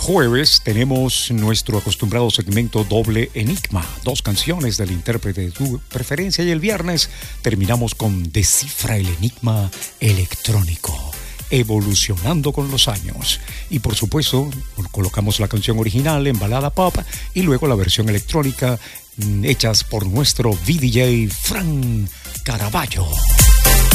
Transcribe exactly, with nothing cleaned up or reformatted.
jueves tenemos nuestro acostumbrado segmento Doble Enigma, dos canciones del intérprete de tu preferencia, y el viernes terminamos con Descifra el Enigma Electrónico, evolucionando con los años. Y por supuesto colocamos la canción original en balada pop y luego la versión electrónica hechas por nuestro V D J Fran Caraballo.